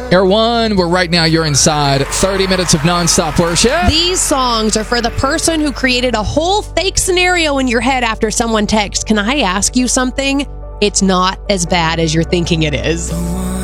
Air One, where right now you're inside 30 minutes of nonstop worship. These songs are for the person who created a whole fake scenario in your head after someone texts. Can I ask you something? It's not as bad as you're thinking it is.